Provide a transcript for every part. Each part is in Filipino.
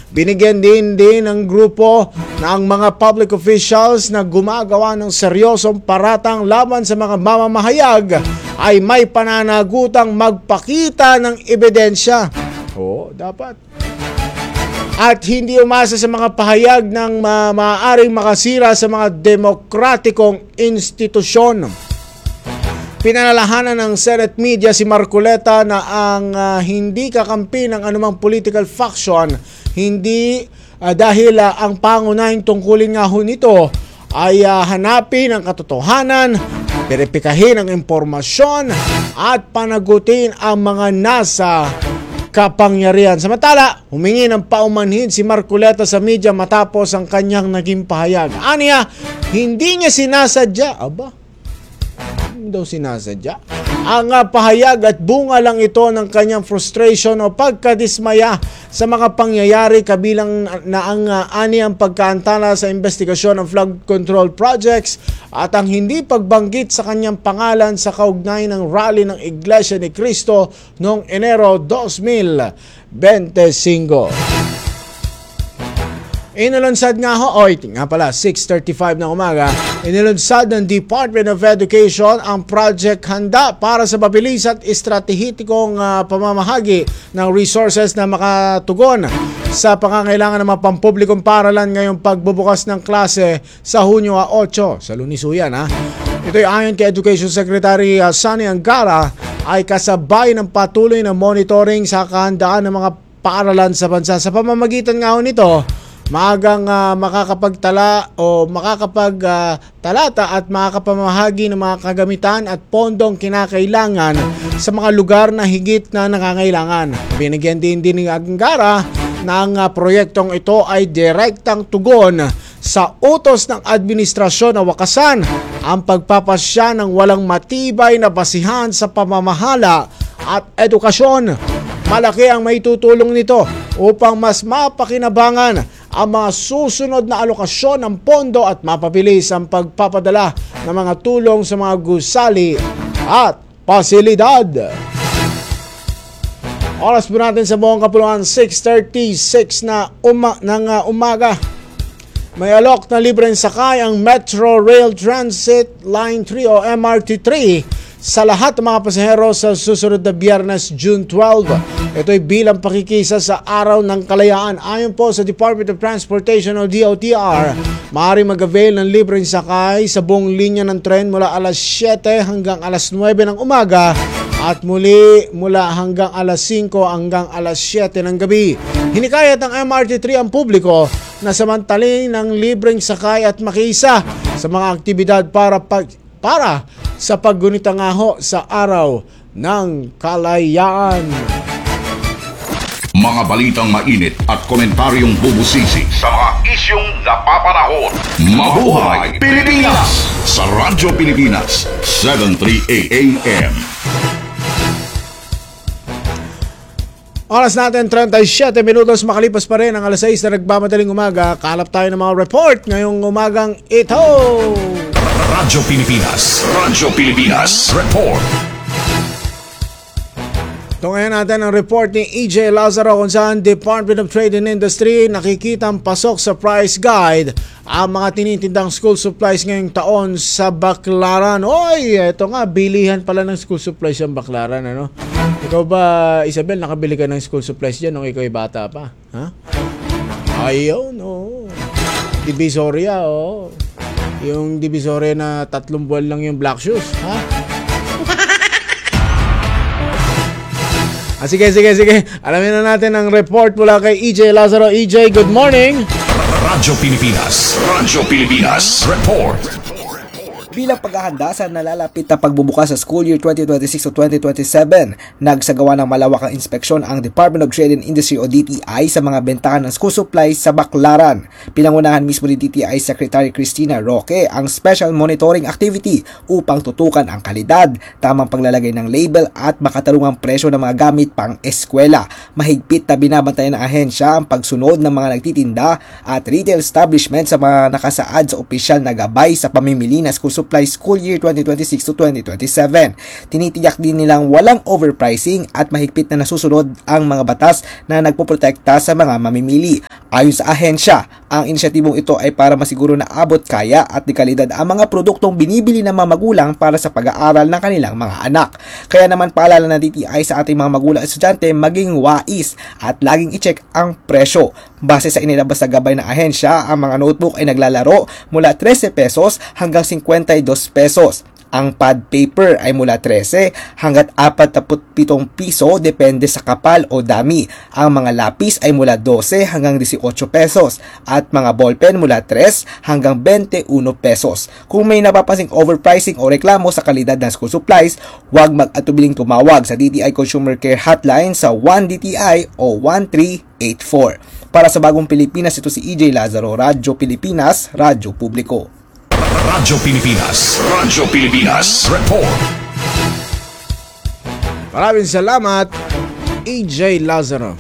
Binigyan din ng grupo ng mga public officials na gumagawa ng seryosong paratang laban sa mga mamamahayag ay may pananagutang magpakita ng ebidensya. Oo, dapat. At hindi umasa sa mga pahayag ng maaaring makasira sa mga demokratikong institusyon. Pinalalahanan ng Senate media si Marcoleta na ang hindi kakampi ng anumang political faction, hindi dahil ang pangunahing tungkulin nga ho nito ay hanapin ang katotohanan, veripikahin ang impormasyon at panagutin ang mga nasa kapangyarihan. Samantala, humingi ng paumanhin si Marcoleta sa media matapos ang kanyang naging pahayag. Aniya, hindi niya sinasadya. Aba, daw sinasadya. Ang pahayag at bunga lang ito ng kanyang frustration o pagkadismaya sa mga pangyayari kabilang na ang ang pagkaantala sa investigasyon ng flood control projects at ang hindi pagbanggit sa kanyang pangalan sa kaugnay ng rally ng Iglesia ni Cristo noong Enero 2025. Inilunsad nga ho, nga pala, 6:35 ng umaga, inilunsad ng Department of Education ang Project Handa para sa mabilis at estratehikong pamamahagi ng resources na makatugon sa pangangailangan ng mga pampublikong paaralan ngayong pagbubukas ng klase sa Hunyo 8. Sa Lunes yan, ha? Ito'y ayon kay Education Secretary Sunny Angara ay kasabay ng patuloy na monitoring sa kahandaan ng mga paaralan sa bansa. Sa pamamagitan nga ho nito, maagang makakapagtala o makakapagtalata at makakapamahagi ng mga kagamitan at pondong kinakailangan sa mga lugar na higit na nangangailangan. Binigyan din ni Angara na ang proyektong ito ay direktang tugon sa utos ng administrasyon na wakasan ang pagpapasya ng walang matibay na basihan sa pamamahala at edukasyon. Malaki ang maitutulong nito upang mas mapakinabangan ang mga susunod na alokasyon ng pondo at mapabilis ang pagpapadala ng mga tulong sa mga gusali at pasilidad. Oras po natin sa buong kapuluan, 6:36 ng umaga. May alok na libreng sakay ang Metro Rail Transit Line 3 o MRT3 sa lahat ng mga pasahero sa susunod na Biyernes, June 12. Ito'y bilang pakikisa sa Araw ng Kalayaan. Ayon po sa Department of Transportation o DOTR, maaari mag-avail ng libreng sakay sa buong linya ng tren mula alas 7 hanggang alas 9 ng umaga at muli mula hanggang alas 5 hanggang alas 7 ng gabi. Hinikayat ng MRT3 ang publiko na samantalin ng libreng sakay at makiisa sa mga aktibidad para sa paggunita nga ho sa Araw ng Kalayaan. Mga balitang mainit at komentaryong bubusisi sa mga isyong napapanahon. Mabuhay Pilipinas! Sa Radyo Pilipinas, 738 AM. Oras natin 37 minutos, makalipas pa rin ang alas 6 na nagmamadaling umaga. Kalap tayo ng mga report ngayong umagang ito. Radyo Pilipinas. Radyo Pilipinas. Report. Tungayan natin ang report ni EJ Lazaro kung saan Department of Trade and Industry nakikitang pasok sa price guide ang mga tinitindang school supplies ngayong taon sa Baclaran. Oy, eto nga, bilihan pala ng school supplies yung Baclaran, ano? Ikaw ba, Isabel, nakabili ka ng school supplies dyan nung ikaw ay bata pa? Ha? Ayaw, no. Divisoria, oh. Yung Divisoria na 3 buwan lang yung black shoes, ha? Sige. Alamin na natin ang report mula kay EJ Lazaro. EJ, good morning. Radyo Pilipinas. Radyo Pilipinas. Report. Bilang paghahanda sa nalalapit na pagbubukas sa school year 2026 o 2027, nagsagawa ng malawakang inspeksyon ang Department of Trade and Industry o DTI sa mga bentahan ng school supplies sa Baclaran. Pinangunahan mismo ni DTI Secretary Cristina Roque ang special monitoring activity upang tutukan ang kalidad, tamang paglalagay ng label at makatarungang presyo ng mga gamit pang eskwela. Mahigpit na binabantayan ng ahensya ang pagsunod ng mga nagtitinda at retail establishment sa mga nakasaad sa opisyal na gabay sa pamimili na school supply school year 2026 to 2027. Tinitiyak din nilang walang overpricing at mahigpit na nasusunod ang mga batas na nagpoprotekta sa mga mamimili. Ayon sa ahensya, ang inisyatibong ito ay para masiguro na abot kaya at dekalidad ang mga produktong binibili ng mga magulang para sa pag-aaral ng kanilang mga anak. Kaya naman paalala ng DTI sa ating mga magulang at estudyante maging wais at laging i-check ang presyo. Base sa inilabas na gabay ng ahensya, ang mga notebook ay naglalaro mula 13 pesos hanggang 52 pesos. Ang pad paper ay mula 13 hanggat 47 piso depende sa kapal o dami. Ang mga lapis ay mula 12 hanggang 18 pesos at mga ballpen mula 3 hanggang 21 pesos. Kung may napapansing overpricing o reklamo sa kalidad ng school supplies, huwag mag-atubiling tumawag sa DTI Consumer Care Hotline sa 1DTI o 1384. Para sa Bagong Pilipinas, ito si EJ Lazaro, Radyo Pilipinas, Radyo Publiko. Radyo Pilipinas. Radyo Pilipinas. Report. Maraming salamat, EJ Lazaro.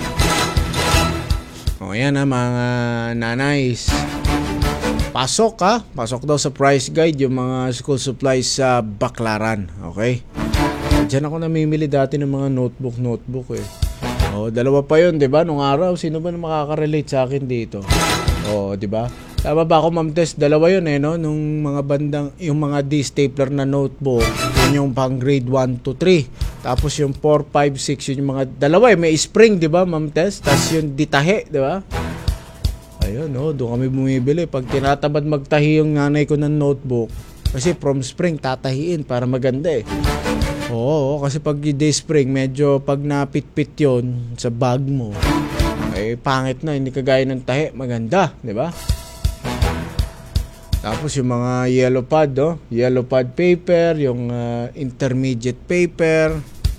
O yan mga nanays. Pasok pasok daw sa price guide yung mga school supplies sa Baclaran. Okay? Diyan ako namimili dati ng mga notebook eh. O, dalawa pa yun, di ba? Nung araw, sino ba na makaka-relate sa akin dito? O, di ba? Tama ba ako, Ma'am Tess? Dalawa yun no? Nung mga bandang, yung mga D-stapler na notebook, yun yung pang grade 1 to 3. Tapos yung 4, 5, 6, yun yung mga dalawa may spring, di ba, Ma'am Tess? Tapos yung ditahe, di ba? Ayun, doon kami bumibili. Pag tinatamad magtahi yung nanay ko ng notebook, kasi from spring, tatahiin para maganda eh. Oo, kasi pag day spring, medyo pag napit-pit yun sa bag mo, ay pangit na, hindi kagaya ng tahi, maganda, di ba? Tapos yung mga yellow pad, yellow pad paper, yung intermediate paper.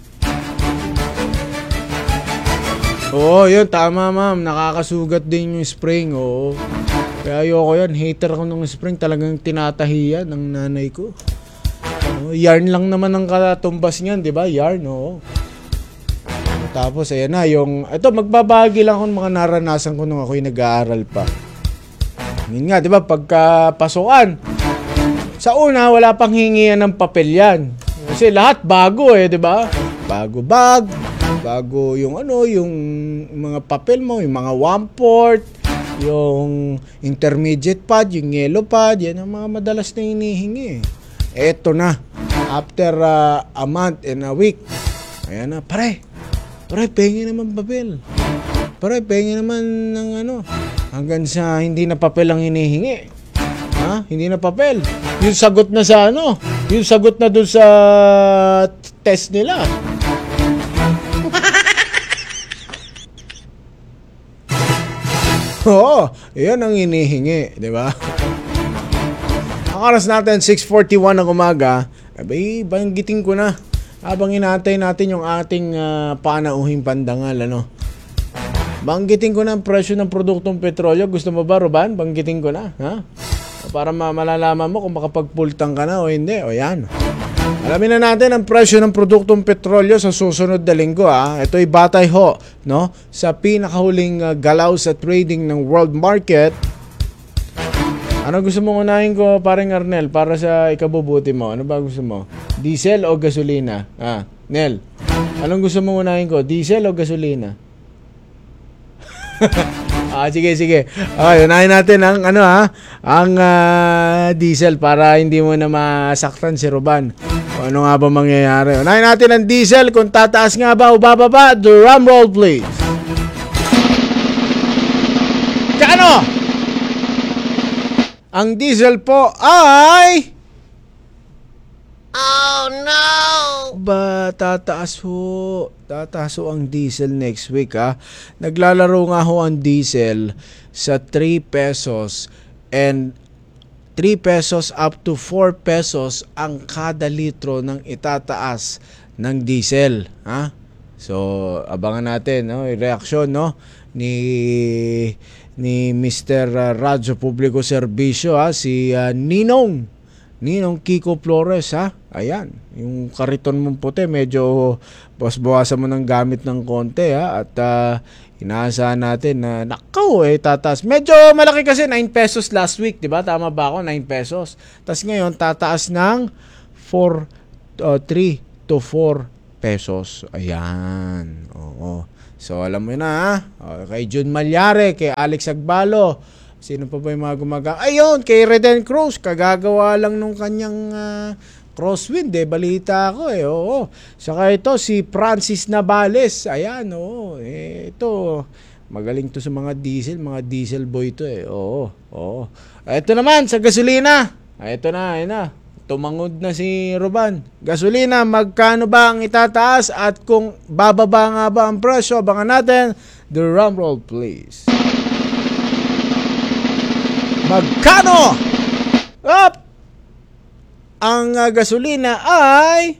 Oo, yun, tama ma'am, nakakasugat din yung spring, oo. Kaya ayoko yan, hater ako ng spring, talagang tinatahiyan ng nanay ko. Yarn lang naman ang katumbas niyan, di ba? Yarn, oo. Tapos, ayan na, ito, magbabahagi lang ako ng mga naranasan ko nung ako'y nag-aaral pa. Yun nga, di ba, pagka pasukan, sa una, wala pang hingian ng papel yan. Kasi lahat bago di ba? Bago bag, bago yung yung mga papel mo, yung mga 1/4, yung intermediate pad, yung yellow pad, yan ang mga madalas na hinihingi. Eto na, after a month and a week, ayan na, pare, pengi naman papel. Pare, pengi naman ng hanggang sa hindi na papel ang hinihingi. Hindi na papel. Yung sagot na sa yung sagot na dun sa test nila. Oo, yan ang hinihingi, di ba? Ang oras natin, 6:41 ng umaga. Banggitin ko na. Habang inatay natin yung ating panauhing pandangal, Banggitin ko na ang presyo ng produktong petrolyo. Gusto mo ba, Roban? Banggitin ko na, para malalaman mo kung makapagpultang ka na o hindi. O yan. Alamin na natin ang presyo ng produktong petrolyo sa susunod na linggo. Ito'y batay ho, sa pinakahuling galaw sa trading ng world market. Ano gusto mong unahin ko, paring Arnel, para sa ikabubuti mo? Ano ba gusto mo? Diesel o gasolina? Nel, anong gusto mong unahin ko? Diesel o gasolina? Sige. Unahin natin ang ang diesel para hindi mo na masaktan si Roban. Ano nga ba mangyayari? Unahin natin ang diesel kung tataas nga ba o bababa. Drum roll please. Kano? Ang diesel po ay... Oh no! Tataas ho ang diesel next week Naglalaro nga ho ang diesel sa 3 pesos and 3 pesos up to 4 pesos ang kada litro ng itataas ng diesel. So, abangan natin yung reaksyon ni Mr. Radyo Publiko Serbisyo si Ninong Kiko Flores Ayan, yung kariton mong puti medyo bawasan mo ng gamit ng konti at inaasahan natin na tataas. Medyo malaki kasi 9 pesos last week, 'di ba? Tama ba ako? 9 pesos. Tapos ngayon tataas ng 3 to 4 pesos. Ayan. Oo. So alam mo na ha. Kay Jun Malyare, kay Alex Agbalo, sino pa ba yung mga gumagamit? Ayun, kay Reden Cruz, kagagawa lang nung kanyang crosswind balita ko oo. Saka ito si Francis Navales, ayan ito magaling to sa mga diesel boy to oo. Ito naman sa gasolina, ito na tumangod na si Ruban. Gasolina, magkano ba ang itataas at kung bababa nga ba ang presyo? Abangan natin. The drum roll please. Magkano? Up! Ang gasolina ay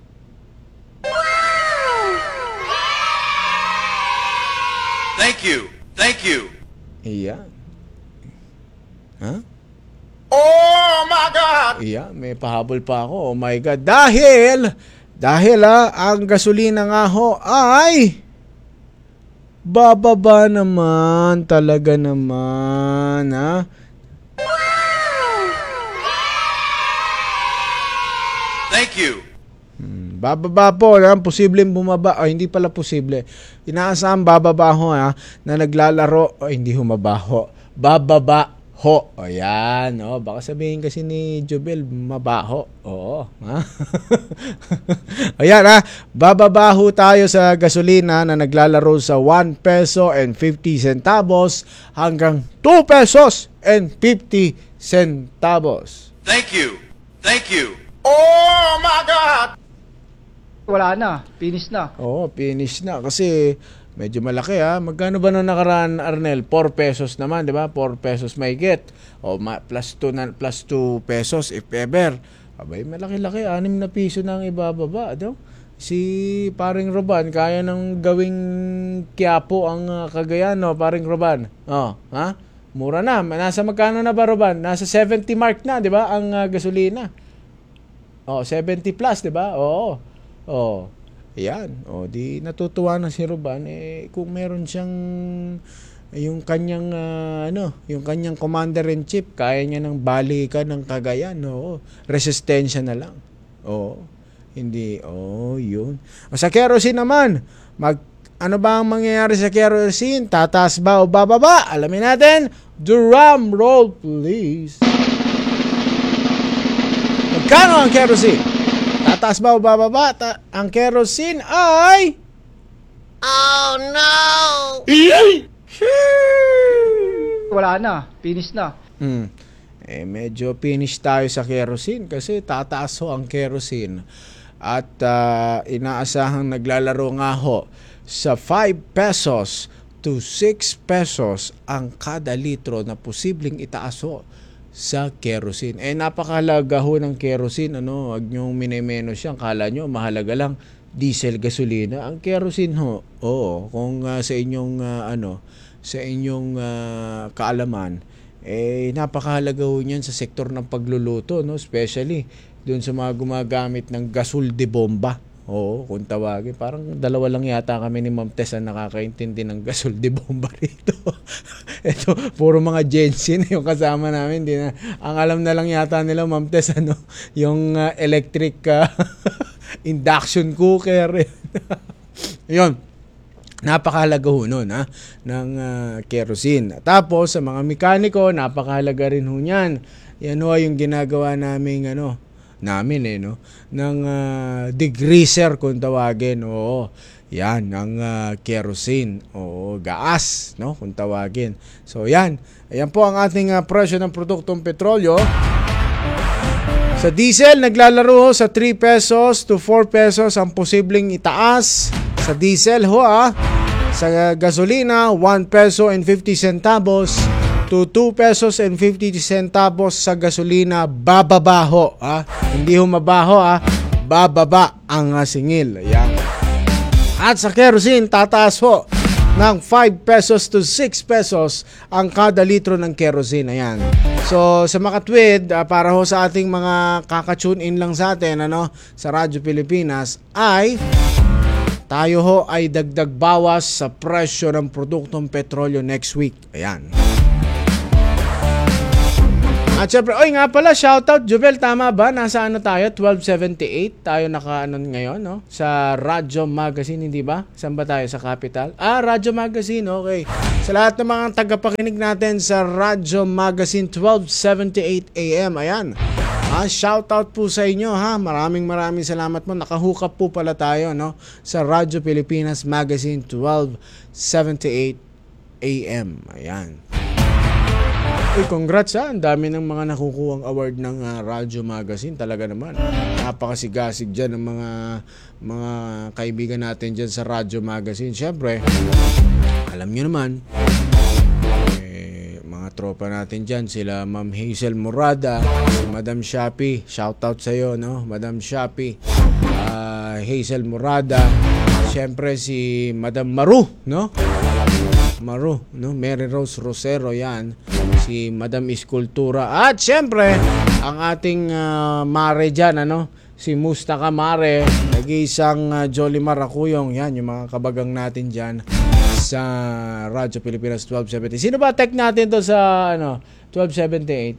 Thank you. Iyan. Ha? Oh my God! Iyan, may pahabol pa ako. Oh my God. Dahil ang gasolina nga ho ay bababa naman. Talaga naman, ha? Thank you. Bababa po, posibleng bumaba. Hindi pala posible. Inaasahan bababa ho na naglalaro. Hindi humabaho. Bababa ho. Ayan. Baka sabihin kasi ni Jobel, mabaho. Oo. Ha? Ayan bababa ho tayo sa gasolina na naglalaro sa 1 peso and 50 centavos hanggang 2 pesos and 50 centavos. Thank you. Oh my God! Wala na, finish na. Finish na kasi medyo malaki Magkano ba nung nakaraan, Arnel? 4 pesos naman, di ba? 4 pesos may get. Plus 2 pesos if ever. Abay, malaki-laki. 6 na piso na ang ibababa. Si paring Roban, kaya nang gawing Quiapo ang Cagayan, paring Roban. Mura na. Nasa magkano na ba, Roban? Nasa 70 mark na, di ba? Ang gasolina. 70 plus, di ba? Ayan. Di natutuwa na si Roban kung meron siyang yung kanyang yung kanyang commander-in-chief, kaya niya nang balikan ng Cagayan, resistensya na lang. Hindi, yun. Sa kerosene naman, ano ba ang mangyayari sa kerosene? Tataas ba o bababa? Alamin natin. Drum roll, please. Magkano ang kerosene? Tataas ba o bababa? Ang kerosene ay... Oh no! Wala na, finish na. Medyo finish tayo sa kerosene kasi tataas ho ang kerosene. At inaasahang naglalaro nga ho sa 5 pesos to 6 pesos ang kada litro na posibleng itaas ho sa kerosene. Napakahalaga ho ng kerosene, wag niyong minemenos yan. Kala nyo mahalaga lang diesel, gasolina. Ang kerosene ho, kung sa inyong sa inyong kaalaman, napakahalaga ho niyan sa sektor ng pagluluto, especially doon sa mga gumagamit ng gasol de bomba. Kung tawagin. Parang dalawa lang yata kami ni Ma'am Tess ang nakakaintindi ng gasol de bomba rito. Ito, puro mga Gen Z yung kasama namin. Ang alam na lang yata nila, Ma'am Tess, yung electric induction cooker. Yun. Napakahalaga ho nun, ng kerosene. Tapos, sa mga mekaniko, napakahalaga rin ho niyan. Yan ho yung ginagawa naming ng degreaser kung tawagin. Yan ang kerosene gas, kung tawagin. So yan, ayan po ang ating presyo ng produktong petrolyo. Sa diesel naglalaro sa 3 pesos to 4 pesos ang posibleng itaas sa diesel Sa gasolina 1 peso and 50 centavos to 2 pesos and 50 centavos sa gasolina. Bababa hindi humabaho bababa ang singil. Ayan. At sa kerosene tataas ng 5 pesos to 6 pesos ang kada litro ng kerosene. Ayan. So sa makatwid, para sa ating mga kaka-tune in lang sa atin sa Radyo Pilipinas, ay tayo ay dagdag bawas sa presyo ng produktong petrolyo next week. Ayan. At syempre, oy nga pala, shoutout, Jubel, tama ba? Nasa ano tayo? 1278 tayo naka-ano ngayon, no? Sa Radyo Magazine, hindi ba? Saan ba tayo? Sa Capital? Radyo Magazine, okay. Sa lahat ng mga tagapakinig natin sa Radyo Magazine, 1278 AM, ayan. Shoutout po sa inyo, ha? Maraming salamat mo. Nakahook up po pala tayo, no? Sa Radyo Pilipinas Magazine, 1278 AM, ayan. Congrats ha, ang dami ng mga nakukuhang award ng Radyo Magazine, talaga naman. Napakasigasig dyan ng mga kaibigan natin dyan sa Radyo Magazine. Siyempre, alam nyo naman, mga tropa natin dyan, sila Ma'am Hazel Morada, si Madam Shapi, shoutout sa'yo, no? Madam Shapi, Hazel Morada, siyempre si Madam Maru, no? Maru, no? Mary Rose Rosero, yan, si Madam Escultura, at syempre ang ating Mare dyan, ano? Si Mustaka Mare, nag-iisang Jolimar Akuyong, yan, yung mga kabagang natin dyan sa Radyo Pilipinas 1270. Sino ba tech natin to sa 1278?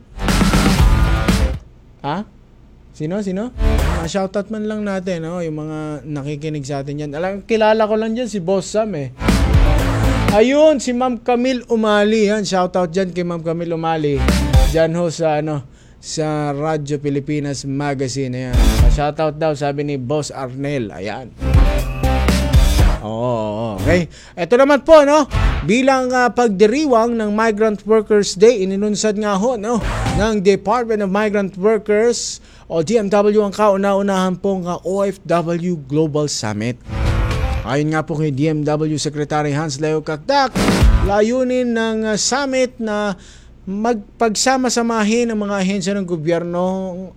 Sino? Shoutout man lang natin, no? Yung mga nakikinig sa atin dyan. Kilala ko lang dyan si Boss Sam, Ayun, si Ma'am Camille Umali. Yan, shoutout dyan kay Ma'am Camille Umali. Dyan ho sa sa Radyo Pilipinas Magazine. Ayan. Shoutout daw, sabi ni Boss Arnel. Ayan. Oo, okay. Ito naman po, no? Bilang pagdiriwang ng Migrant Workers Day, ininunsad nga ho, no? Ng Department of Migrant Workers o DMW ang kauna-unahan pong OFW Global Summit. Ayon nga po kay DMW Secretary Hans Leo Kakdak, layunin ng summit na magpagsama-samahin ang mga ahensya ng gobyerno,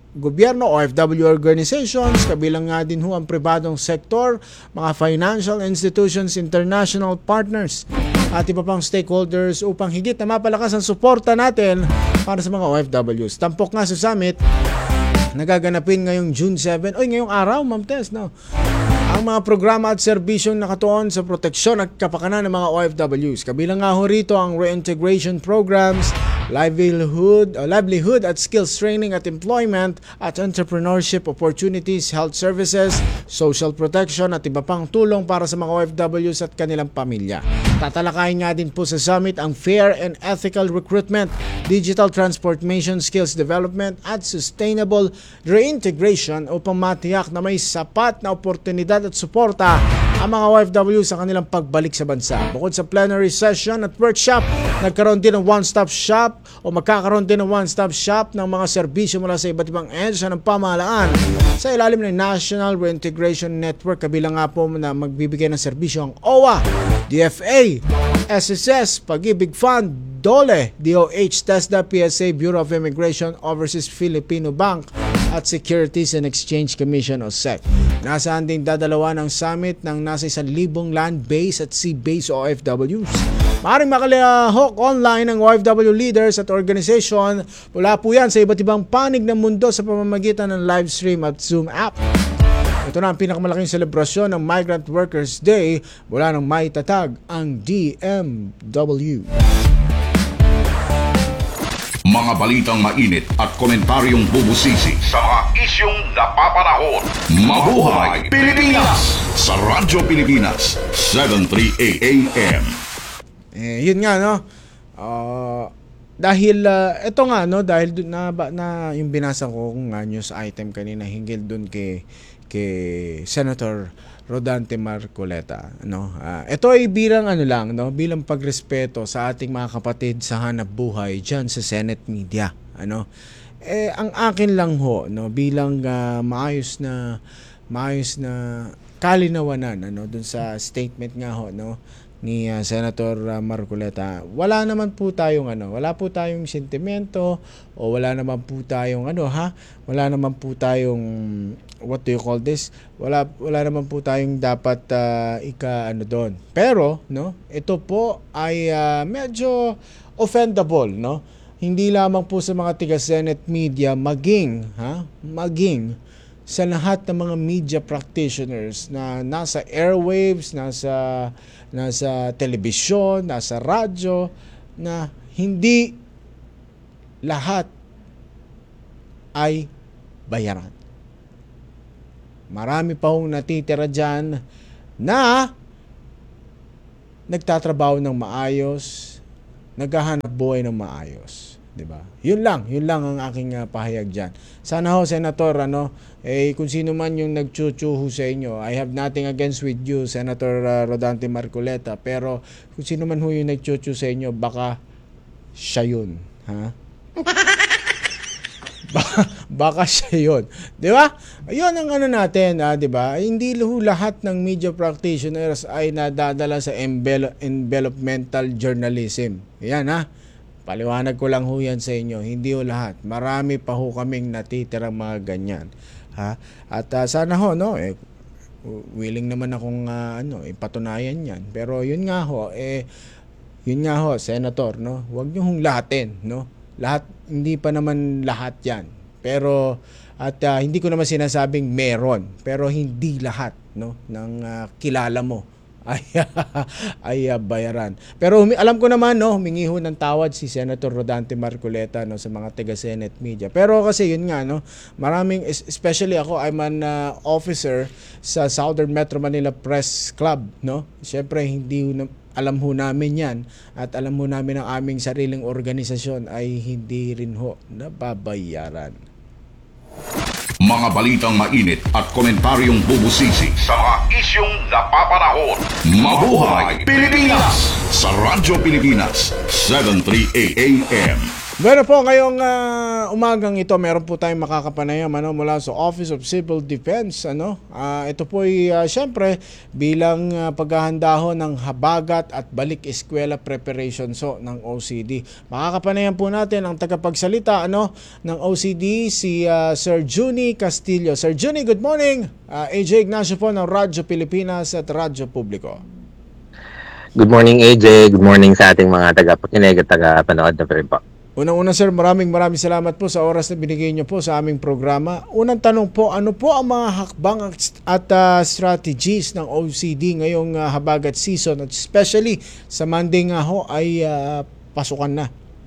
OFW organizations, kabilang nga din ho ang pribadong sektor, mga financial institutions, international partners, at iba pang stakeholders upang higit na mapalakas ang suporta natin para sa mga OFWs. Tampok nga sa summit, nagaganapin ngayong June 7, ngayong araw, Ma'am Tess, no? Ang mga programa at serbisyong nakatuon sa proteksyon at kapakanan ng mga OFWs. Kabilang nga ho rito ang reintegration programs, livelihood at skills training at employment at entrepreneurship opportunities, health services, social protection at iba pang tulong para sa mga OFWs at kanilang pamilya. Tatalakayin nga din po sa summit ang fair and ethical recruitment, digital transformation, skills development at sustainable reintegration upang matiyak na may sapat na oportunidad at suporta ang mga OFW sa kanilang pagbalik sa bansa. Bukod sa plenary session at workshop, nagkaroon din ng one-stop shop o magkakaroon din ng one-stop shop ng mga serbisyo mula sa iba't ibang ehensya ng pamahalaan sa ilalim ng National Reintegration Network. Kabilang nga po na magbibigay ng serbisyo ang OWA, DFA, SSS, Pag-ibig Fund, DOLE, DOH, TESDA, PSA, Bureau of Immigration, Overseas Filipino Bank, at Securities and Exchange Commission o SEC. Nasaan din dadalawa ng summit ng nasa 1,000 land-based at sea-based OFWs. Maaaring makalahok online ng OFW leaders at organization. Mula po yan sa iba't ibang panig ng mundo sa pamamagitan ng live stream at Zoom app. Ito na ang pinakamalaking selebrasyon ng Migrant Workers Day mula nang maitatag ang DMW. Mga balitang mainit at komentaryong bubusisi sa mga isyong napapanahon. Mabuhay Pilipinas! Sa Radyo Pilipinas, 738 AM. Yun nga, no? Dahil, ito nga, no? Dahil na yung binasa ko kung news item kanina hinggil dun kay Senator Rodante Marcoleta, no? Ito ay bilang no, bilang pagrespeto sa ating mga kapatid sa hanap buhay diyan sa Senate media, ano? Ang akin lang ho, no, bilang maayos na kalinawanan, ano, dun sa statement nga ho, no, ni Senator Marcoleta. Wala naman po tayong wala po tayong sentimento o wala naman po tayong wala naman po tayong what do you call this? Wala naman po tayong dapat doon. Pero, no, ito po ay medyo offendable, no? Hindi lamang po sa mga taga-Senate media maging sa lahat ng mga media practitioners na nasa airwaves, nasa telebisyon, nasa radyo, na hindi lahat ay bayaran. Marami pa hong natitira dyan na nagtatrabaho ng maayos, naghahanap buhay ng maayos. Diba? Yun lang ang aking pahayag dyan. Sana ho, Senator, kung sino man yung nagchuchuhu sa inyo, I have nothing against with you, Senator Rodante Marcoleta, pero kung sino man ho yung nagchuchu sa inyo, baka siya yun. Ha? Baka siya yun. Di ba? Yun ang natin, di ba? Hindi lahat ng media practitioners ay nadadala sa envelopmental journalism. Yan, ha? Paliwanag ko lang ho yan sa inyo. Hindi ho lahat. Marami pa ho kaming natitirang mga ganyan. Ha? At sana ho, willing naman akong ipatunayan yan. Pero yun nga ho, Senator, huwag niyo hong lahatin, Lahat, hindi pa naman lahat yan. Pero, hindi ko naman sinasabing meron. Pero hindi lahat, ng kilala mo ay bayaran. Pero alam ko naman, humingi ho ng tawad si Senator Rodante Marcoleta sa mga taga-Senate media. Pero kasi yun nga, maraming, especially ako, I'm an officer sa Southern Metro Manila Press Club, Siyempre, alam ho namin yan at alam ho namin ang aming sariling organisasyon ay hindi rin ho nababayaran. Mga balitang mainit at komentaryong bubusisi sa mga isyong napapanahon. Mabuhay Pilipinas! Sa Radyo Pilipinas, 7:30 AM. Bueno po, ngayong umagang ito, meron po tayong makakapanayam mula sa Office of Civil Defense. Ito po ay siyempre bilang paghahanda ho ng habagat at balik eskwela preparation ng OCD. Makakapanayam po natin ang tagapagsalita ng OCD, si Sir Juni Castillo. Sir Juni, good morning. AJ Ignacio po ng Radyo Pilipinas at Radyo Publiko. Good morning, AJ. Good morning sa ating mga tagapakinig at tagapanood na rin po. Unang-una sir, maraming salamat po sa oras na binigay niyo po sa aming programa. Unang tanong po, ano po ang mga hakbang at strategies ng OCD ngayong habagat season at especially sa Monday nga ho ay pasukan na?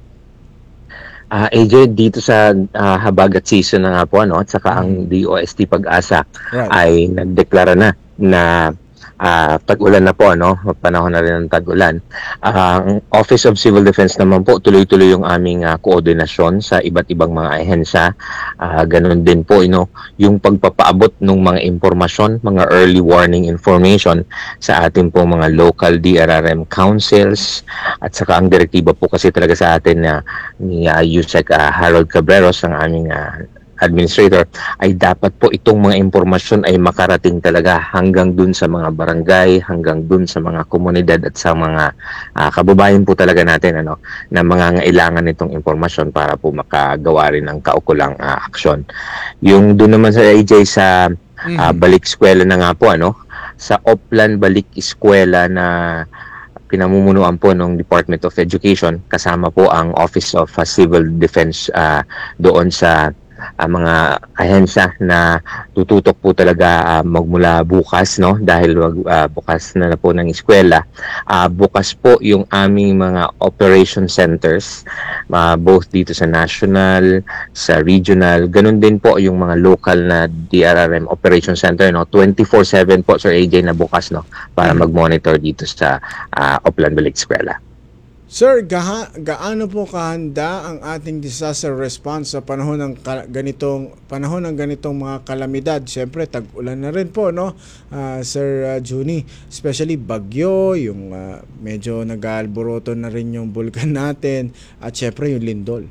AJ, dito sa habagat season na nga po at saka ang DOST Pag-asa ay nagdeklara na tag-ulan na po, panahon na rin ng tag-ulan. Ang Office of Civil Defense naman po, tuloy-tuloy yung aming koordinasyon sa iba't ibang mga ahensya. Ganun din po, yung pagpapaabot ng mga impormasyon, mga early warning information sa ating po mga local DRRM councils at saka ang direktiba po kasi talaga sa atin ni Yusek Harold Cabreros, ang aming administrator, ay dapat po itong mga impormasyon ay makarating talaga hanggang dun sa mga barangay, hanggang dun sa mga komunidad at sa mga kababayan po talaga natin na mangangailangan nitong impormasyon para po makagawa rin ng kaukulang aksyon. Yung dun naman sa AJ sa balik eskwela na nga po, sa Oplan Balik Eskwela na pinamumunuan po ng Department of Education, kasama po ang Office of Civil Defense doon sa mga ahensya na tututok po talaga magmula bukas, dahil bukas na po ng eskwela. Bukas po yung aming mga operation centers, both dito sa national, sa regional, ganun din po yung mga local na DRRM operation center, 24/7 po Sir AJ na bukas para mag-monitor dito sa Oplan Balik Eskwela. Sir, gaano po kahanda ang ating disaster response sa panahon ng ganitong mga kalamidad? Siyempre, tag-ulan na rin po, Sir Juni. Especially bagyo, yung medyo nag-aalboroto na rin yung bulkan natin, at siyempre yung lindol.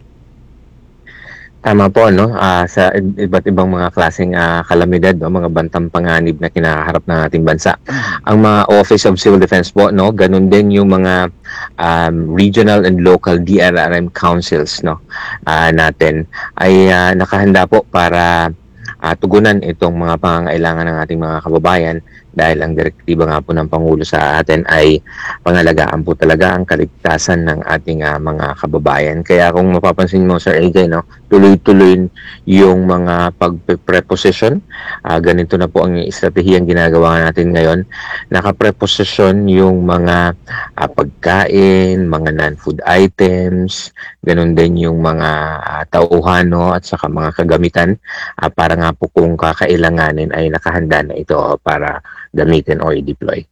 Tama po, sa iba't ibang mga klaseng kalamidad, mga bantang panganib na kinakaharap ng ating bansa. Ang mga Office of Civil Defense po, ganun din yung mga regional and local DRRM councils natin ay nakahanda po para tugunan itong mga pangangailangan ng ating mga kababayan, dahil ang direktiba nga po ng Pangulo sa atin ay pangalagaan po talaga ang kaligtasan ng ating mga kababayan. Kaya kung mapapansin mo Sir AJ, tuloy-tuloy yung mga pag-preposition. Ganito na po ang estratehiyang ginagawa natin ngayon. Naka-preposition yung mga pagkain, mga non-food items, ganun din yung mga tauhan, no, at saka mga kagamitan para nga po kung kakailanganin ay nakahanda na ito para gamitin or i-deploy.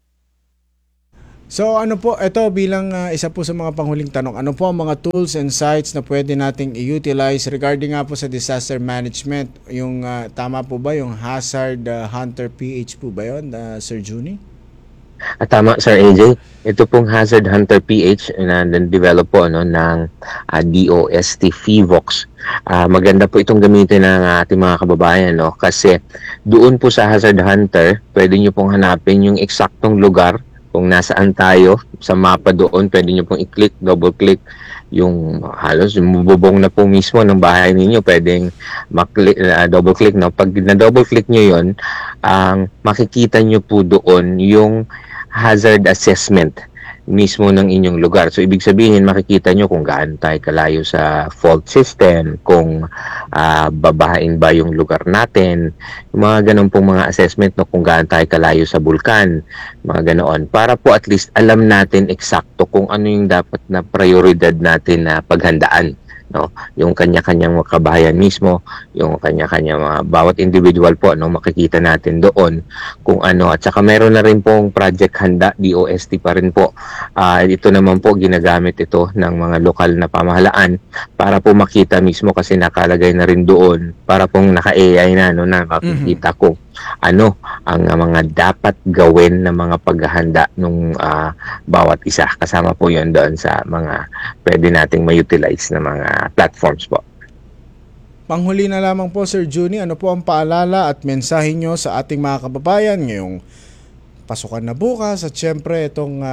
So ano po, ito bilang isa po sa mga panghuling tanong, ano po ang mga tools and sites na pwede nating i-utilize regarding nga po sa disaster management? Yung tama po ba yung Hazard Hunter PH po ba yun, Sir Juni? Tama, Sir AJ. Ito pong Hazard Hunter PH na develop po ng DOST FIVOX. Maganda po itong gamitin ng ating mga kababayan, no? Kasi doon po sa Hazard Hunter, pwede nyo pong hanapin yung eksaktong lugar kung nasaan tayo sa mapa doon. Pwede nyo pong i-click, double-click yung halos yung bubong na po mismo ng bahay ninyo. Pwedeng double-click. No? Pag na-double-click nyo yun, makikita nyo po doon yung hazard assessment mismo ng inyong lugar. So, ibig sabihin, makikita nyo kung gaano tayo kalayo sa fault system, kung babahain ba yung lugar natin, yung mga ganun pong mga assessment, no, kung gaano tayo kalayo sa bulkan, mga ganoon. Para po at least alam natin eksakto kung ano yung dapat na prioridad natin na paghandaan. No, yung kanya-kanyang kabahayan mismo, yung kanya-kanyang bawat individual po, no, makikita natin doon kung ano. At saka meron na rin pong Project Handa, DOST pa rin po. Ito naman po, ginagamit ito ng mga lokal na pamahalaan para po makita mismo, kasi nakalagay na rin doon para pong naka-AI na, no, nakakita ko ano ang mga dapat gawin na mga paghahanda nung bawat isa. Kasama po yun doon sa mga pwede nating ma-utilize na mga platforms po. Panghuli na lamang po, Sir Juni, ano po ang paalala at mensahe nyo sa ating mga kababayan ngayong pasukan na bukas at syempre itong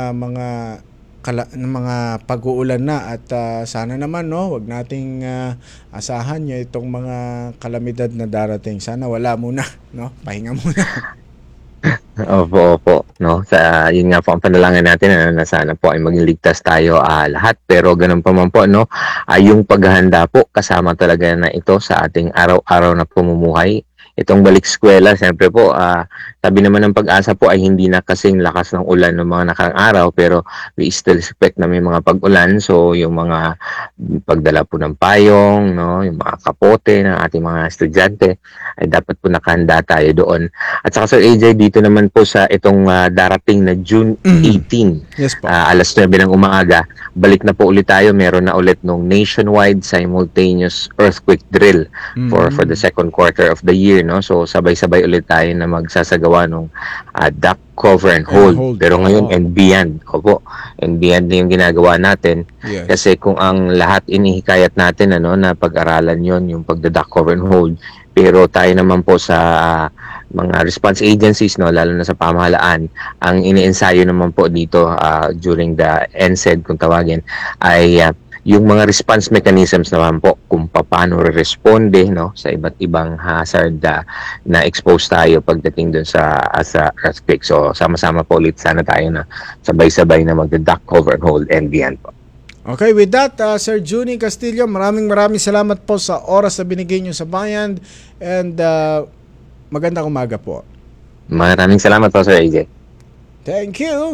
mga pag-uulan na at sana naman, no, wag nating asahan nyo itong mga kalamidad na darating. Sana wala muna, no, pahinga muna. Opo, no. Yun nga po ang panalangin natin, na sana po ay maging ligtas tayo lahat. Pero ganun pa man po, no, yung paghahanda po kasama talaga na ito sa ating araw-araw na pamumuhay. Itong balik eskwela, siyempre po, sabi naman ng Pag-asa po ay hindi na kasing lakas ng ulan ng mga nakarang araw, pero we still expect na may mga pag-ulan. So, yung mga pagdala po ng payong, no, yung mga kapote ng ating mga estudyante, ay dapat po nakahanda tayo doon. At saka, Sir AJ, dito naman po sa itong darating na June 18, Yes po. alas 9 ng umaga, balik na po ulit tayo. Meron na ulit nung nationwide simultaneous earthquake drill for the second quarter of the year, no? So sabay-sabay ulit tayo na magsasagawa ng duck cover and hold. Pero ngayon and beyond. Opo, and beyond na yung ginagawa natin. Yes. Kasi kung ang lahat inihikayat natin, na pag-aralan yon yung pagda-duck cover and hold. Pero tayo naman po sa mga response agencies, no, lalo na sa pamahalaan, ang iniensayo naman po dito during the NSED kung tawagin ay yung mga response mechanisms naman po kung paano responde, no, sa iba't ibang hazard na expose tayo pagdating dun sa earthquake. So sama-sama po ulit sana tayo na sabay-sabay na mag-duck cover and hold and beyond po. Okay, with that, Sir Juni Castillo, maraming salamat po sa oras na binigay nyo sa bayan and magandang umaga po. Maraming salamat po, Sir AJ. Thank you!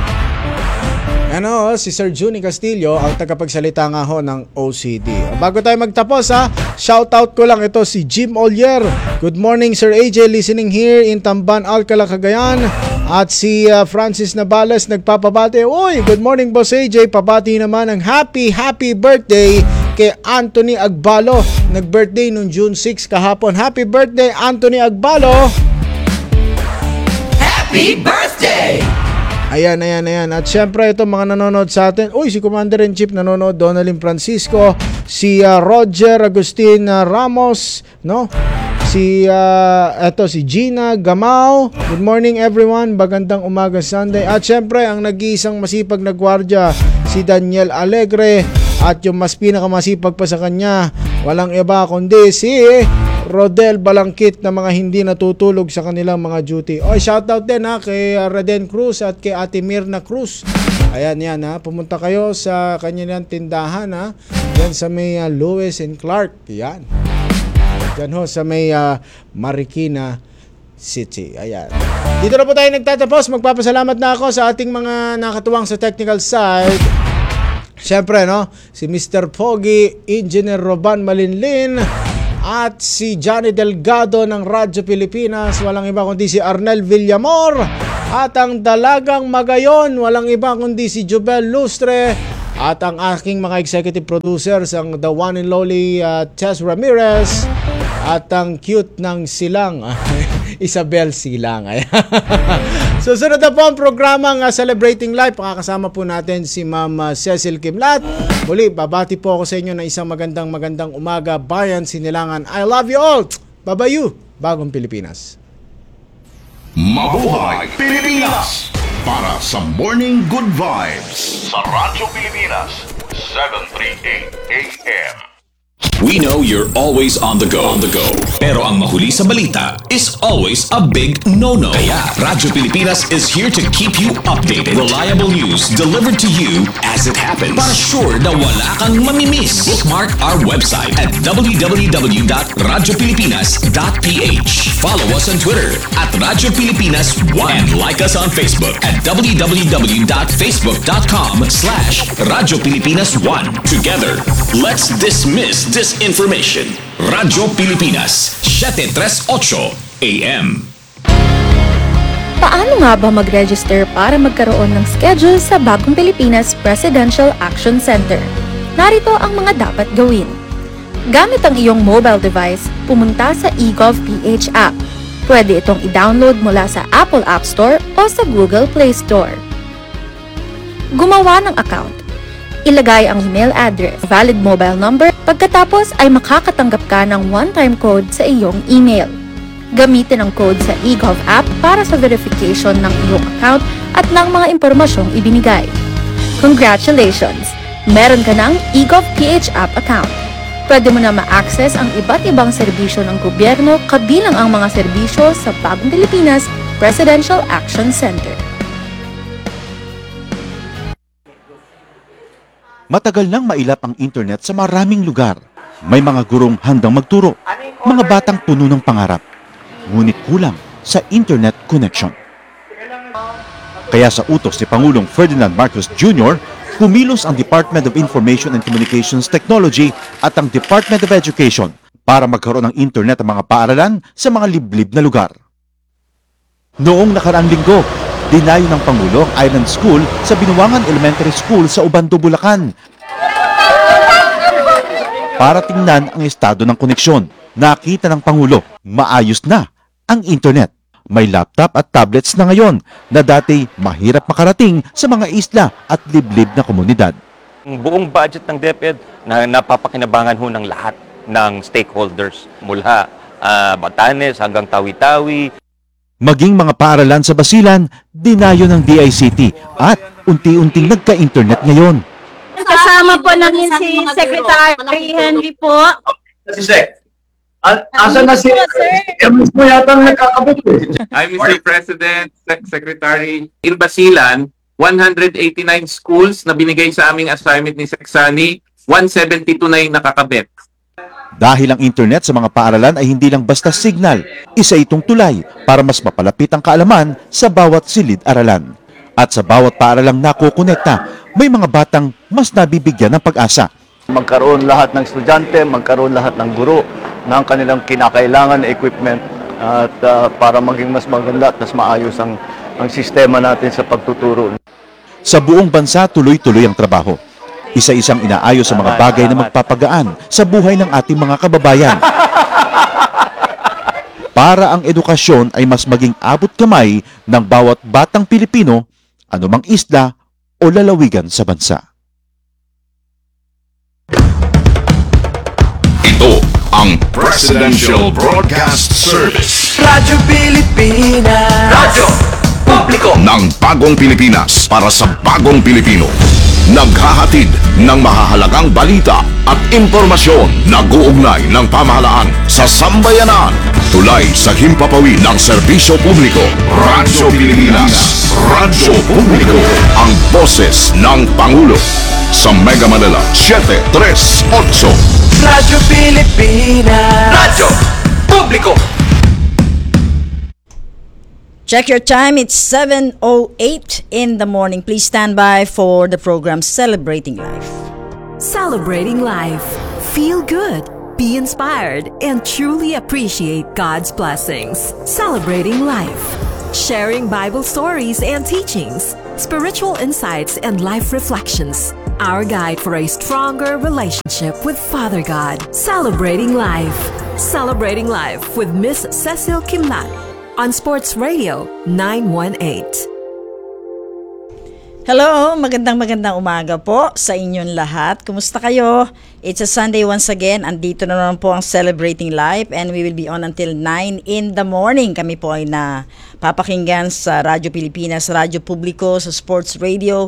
Si Sir Juni Castillo, ang tagapagsalita nga ho ng OCD. Bago tayo magtapos, shoutout ko lang ito si Jim Olier. Good morning, Sir AJ, listening here in Tamban, Alcala, Cagayan. At si Francis Navales nagpapabati. Uy, good morning, Boss AJ. Pabati naman ng happy birthday kay Anthony Agbalo. Nag-birthday noong June 6 kahapon. Happy birthday, Anthony Agbalo! Happy birthday! Ayan. At syempre, ito mga nanonood sa atin. Uy, si Commander-in-Chief nanonood, Donalyn Francisco, si Roger Agustin Ramos, no? Si Gina Gamao. Good morning everyone. Magandang umaga Sunday. At syempre, ang nag-iisang masipag na gwardiya, si Daniel Alegre. At yung mas pinakamasipag pa sa kanya, walang iba kundi si Rodel Balangkit, na mga hindi natutulog sa kanilang mga duty. Shoutout din kay Reden Cruz at kay Ate Mirna Cruz. Ayan yan pumunta kayo sa kanilang tindahan Yan sa may Lewis and Clark. Yan. Yan ho sa may Marikina City. Ayan. Dito na po tayo nagtatapos. Magpapasalamat na ako sa ating mga nakatuwang sa technical side. Siyempre, no? Si Mr. Pogi, Engineer Roban Malinlin, at si Johnny Delgado ng Radyo Pilipinas. Walang iba kundi si Arnel Villamor. At ang dalagang magayon, walang iba kundi si Jubel Lustre. At ang aking mga executive producers, ang the one and lonely Tess Ramirez. At ang cute ng silang, Isabel Silang. Susunod na po ang programang Celebrating Life. Pakakasama po natin si Ma'am Cecil Kimlat. Muli, babati po ako sa inyo na isang magandang umaga. Bayan, Sinilangan. I love you all. Babayu, Bagong Pilipinas. Mabuhay Pilipinas! Para sa Morning Good Vibes sa Radyo Pilipinas 738 AM. We know you're always on the go. Pero ang mahuli sa balita is always a big no-no. Kaya Radyo Pilipinas is here to keep you updated. Reliable news delivered to you as it happens. Para sure na wala kang mamimiss. Bookmark our website at www.radiopilipinas.ph. Follow us on Twitter at Radyo Pilipinas 1 and like us on Facebook at www.facebook.com/Radyo Pilipinas 1. Together, let's dismiss disinformation. Radyo Pilipinas, 738 AM. Paano nga ba mag-register para magkaroon ng schedule sa Bagong Pilipinas Presidential Action Center? Narito ang mga dapat gawin. Gamit ang iyong mobile device, pumunta sa eGovPH app. Pwede itong i-download mula sa Apple App Store o sa Google Play Store. Gumawa ng account. Ilagay ang email address, valid mobile number, pagkatapos ay makakatanggap ka ng one-time code sa iyong email. Gamitin ang code sa eGov app para sa verification ng iyong account at ng mga impormasyong ibinigay. Congratulations! Meron ka ng eGovPH app account. Pwede mo na ma-access ang iba't ibang serbisyo ng gobyerno kabilang ang mga serbisyo sa Bagong Pilipinas Presidential Action Center. Matagal nang mailap ang internet sa maraming lugar. May mga gurong handang magturo, mga batang puno ng pangarap. Ngunit kulang sa internet connection. Kaya sa utos ni Pangulong Ferdinand Marcos Jr., kumilos ang Department of Information and Communications Technology at ang Department of Education para magkaroon ng internet ang mga paaralan sa mga liblib na lugar. Noong nakaraang linggo, dinayo ng Pangulo ang Island School sa Binuangan Elementary School sa Ubando, Bulacan. Para tingnan ang estado ng koneksyon, nakita ng Pangulo, maayos na ang internet. May laptop at tablets na ngayon na dati mahirap makarating sa mga isla at liblib na komunidad. Ang buong budget ng DepEd na napapakinabangan ho ng lahat ng stakeholders mula Batanes hanggang Tawi-Tawi. Maging mga paaralan sa Basilan, dinayo ng DICT at unti-unting nagka-internet ngayon. Kasama po namin si Secretary Henry po. Si Sec. Asan na si Emis mo yata nakakabot eh. I'm Mr. President, Secretary. In Basilan, 189 schools na binigay sa aming assignment ni Seksani, 172 na yung nakakabit. Dahil ang internet sa mga paaralan ay hindi lang basta signal, isa itong tulay para mas mapalapit ang kaalaman sa bawat silid-aralan. At sa bawat paaralang nakukonekta, may mga batang mas nabibigyan ng pag-asa. Magkaroon lahat ng estudyante, magkaroon lahat ng guro ng kanilang kinakailangan na equipment at para maging mas maganda at mas maayos ang sistema natin sa pagtuturo. Sa buong bansa, tuloy-tuloy ang trabaho. Isa-isang inaayos sa mga bagay na magpapagaan sa buhay ng ating mga kababayan. Para ang edukasyon ay mas maging abot kamay ng bawat batang Pilipino, anumang isla o lalawigan sa bansa. Ito ang Presidential Broadcast Service. Radyo Pilipinas. Radyo Publiko ng Bagong Pilipinas para sa Bagong Pilipino. naghahatid ng mahahalagang balita at impormasyon na guugnay ng pamahalaan sa sambayanan. Tulay sa himpapawid ng serbisyo publiko. Radyo Pilipinas. Radyo Publiko. Ang boses ng Pangulo. Sa Mega Manila, 738. Radyo Pilipinas. Radyo Publiko. Check your time. It's 7:08 in the morning. Please stand by for the program Celebrating Life. Celebrating life. Feel good. Be inspired and truly appreciate God's blessings. Celebrating life. Sharing Bible stories and teachings, spiritual insights and life reflections. Our guide for a stronger relationship with Father God. Celebrating life. Celebrating life with Miss Cecile Kimlat on Sports Radio 918. Hello, magandang umaga po sa inyong lahat. Kumusta kayo? It's a Sunday once again. Andito na naman po ang Celebrating Life and we will be on until 9 in the morning. Kami po ay napapakinggan sa Radyo Pilipinas, Radyo Publiko, sa Sports Radio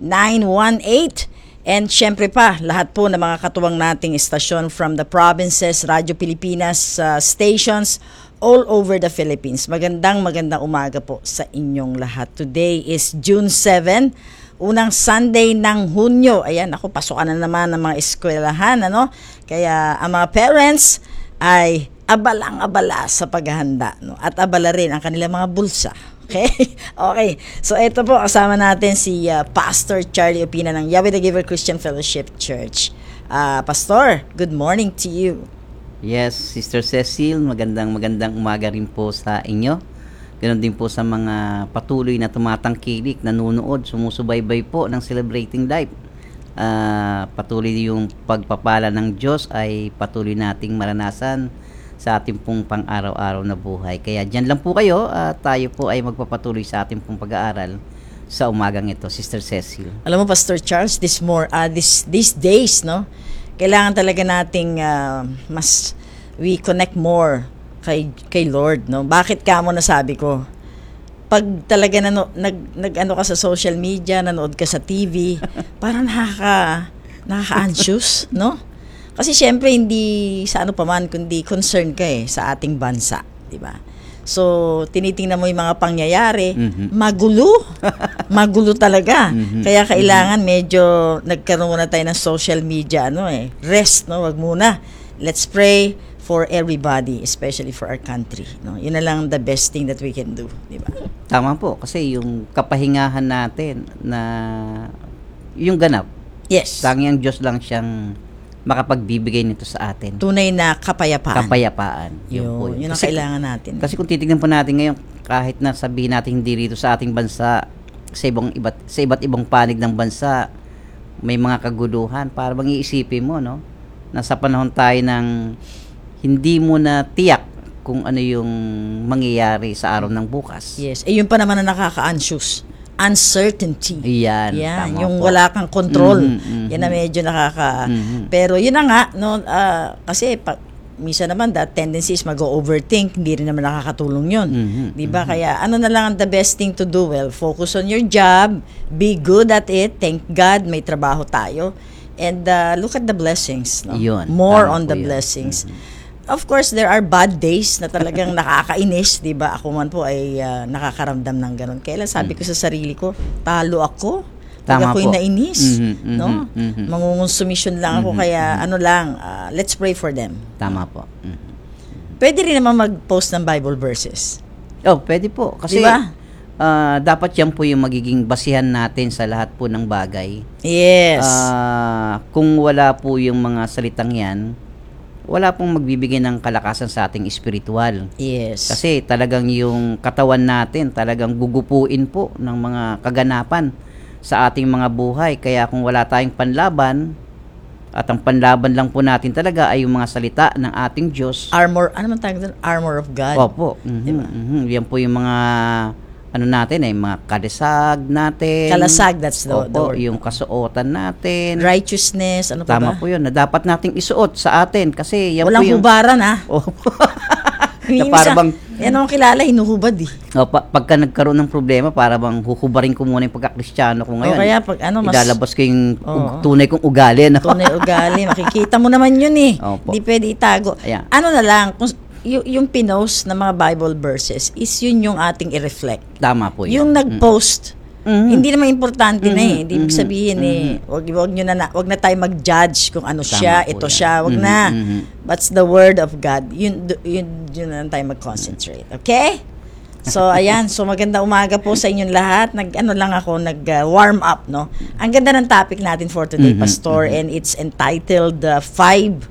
918. And syempre pa, lahat po ng mga katuwang nating istasyon from the provinces, Radyo Pilipinas stations all over the Philippines. Magandang umaga po sa inyong lahat. Today is June 7, unang Sunday ng Hunyo. Ayan, ako, pasukan na naman ng mga eskwelahan, ano? Kaya ang mga parents ay abalang-abala sa paghahanda, no? At abala rin ang kanilang mga bulsa. Okay? Okay. So, ito po, kasama natin si Pastor Charlie Opina ng Yahweh the Giver Christian Fellowship Church. Pastor, good morning to you. Yes, Sister Cecile, magandang umaga rin po sa inyo. Ganon din po sa mga patuloy na tumatangkilik, nanonood, sumusubaybay po ng Celebrating Life. Patuloy yung pagpapala ng Diyos ay patuloy nating maranasan sa ating pong pang-araw-araw na buhay. Kaya dyan lang po kayo, tayo po ay magpapatuloy sa ating pong pag-aaral sa umagang ito, Sister Cecile. Alam mo, Pastor Charles, these days, no? Kailangan talaga nating we connect more kay Lord, no? Bakit ka mo nasabi ko? Pag talaga nag-ano ka sa social media, nanood ka sa TV, parang nakaka-anxious, no? Kasi syempre hindi sa ano pa man kundi concern ka sa ating bansa, di ba? So, tinitingnan mo yung mga pangyayari, magulo talaga. Kaya kailangan medyo nagkaroon na tayo ng social media, rest, no? Wag muna. Let's pray for everybody, especially for our country, no? Yun na lang the best thing that we can do, di ba? Tama po, kasi yung kapahingahan natin na yung ganap. Yes. Tangi ang Diyos lang siyang makapagbibigay nito sa atin. Tunay na kapayapaan. Yun ang kailangan natin. Kasi kung titignan po natin ngayon, kahit na sabihin natin hindi rito sa ating bansa, sa iba't ibang panig ng bansa, may mga kaguluhan. Para bang iisipin mo, no? Nasa panahon tayo ng hindi mo na tiyak kung ano yung mangyayari sa araw ng bukas. Yes. Yun pa naman na nakaka-anxious. Uncertainty. Yan. Yung po. Wala kang control. Yan na medyo pero yun na nga, no, kasi minsan naman that tendency is mag-overthink, hindi rin naman nakakatulong yun. Diba? Kaya ano na lang ang the best thing to do? Well, focus on your job, be good at it, thank God may trabaho tayo, and look at the blessings. No? Yun, more on the blessings. Of course, there are bad days na talagang nakakainis, 'di ba? Ako man po ay nakakaramdam ng ganun. Kailan sabi ko sa sarili ko, talo ako. Pag ako'y nainis, no? Mangungonsumisyon lang ako kaya let's pray for them. Tama po. Pwede rin naman mag-post ng Bible verses. Oh, pwede po kasi diba? Dapat yan po yung magiging basihan natin sa lahat po ng bagay. Yes. Kung wala po yung mga salitang yan, wala pong magbibigay ng kalakasan sa ating espiritual. Yes. Kasi talagang yung katawan natin talagang gugupuin po ng mga kaganapan sa ating mga buhay. Kaya kung wala tayong panlaban, at ang panlaban lang po natin talaga ay yung mga salita ng ating Diyos. Armor, ano man tawag doon? Armor of God. Opo. Diba? Yan po yung mga mga kadesag natin. Kalasag, that's the word. Yung kasuotan natin. Righteousness, ano pa ba? Tama po yun, na dapat nating isuot sa atin kasi yan walang po yung... hubaran, na para bang Yan ako kilala, hinuhubad eh. Pagka nagkaroon ng problema, para bang huhubarin ko muna yung pagkakristyano ko ngayon. O kaya pag ilalabas ko yung tunay kong ugali. No? Tunay ugali. Makikita mo naman yun eh. Hindi pwede itago. Ayan. Ano na lang, kung yung pinost na mga Bible verses is yun yung ating i-reflect. Tama po yun. Yung nag-post, hindi naman importante na eh. Hindi sabihin wag na tayo mag-judge kung ano siya, ito siya, wag na. That's the word of God. Yun na tayo mag-concentrate. Okay? So, ayan. So, maganda umaga po sa inyong lahat. Nag-warm up, no? Ang ganda ng topic natin for today, Pastor, and it's entitled 5,